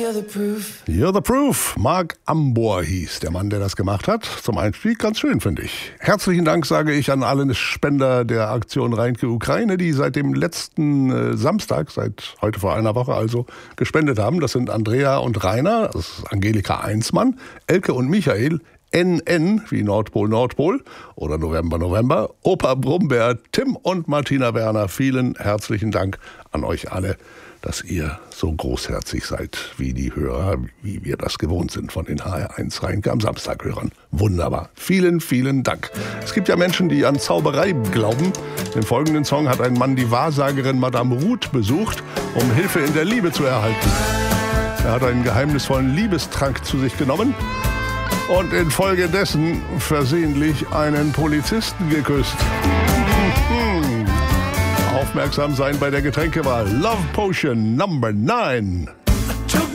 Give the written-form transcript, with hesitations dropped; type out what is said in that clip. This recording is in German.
You're the Proof. Mark Ambor hieß der Mann, der das gemacht hat. Zum Einstieg ganz schön, finde ich. Herzlichen Dank sage ich an alle Spender der Aktion Reinke Ukraine, die seit dem letzten Samstag, seit heute vor einer Woche also, gespendet haben. Das sind Andrea und Rainer, das ist Angelika Einsmann, Elke und Michael, NN wie Nordpol Nordpol oder November November, Opa Brummbär, Tim und Martina Werner. Vielen herzlichen Dank an euch alle, dass ihr so großherzig seid wie die Hörer, wie wir das gewohnt sind von den HR1 Reinke am Samstag hörern. Wunderbar. Vielen, vielen Dank. Es gibt ja Menschen, die an Zauberei glauben. Im folgenden Song hat ein Mann die Wahrsagerin Madame Ruth besucht, um Hilfe in der Liebe zu erhalten. Er hat einen geheimnisvollen Liebestrank zu sich genommen und infolgedessen versehentlich einen Polizisten geküsst. Aufmerksam sein bei der Getränkewahl. Love Potion Number 9.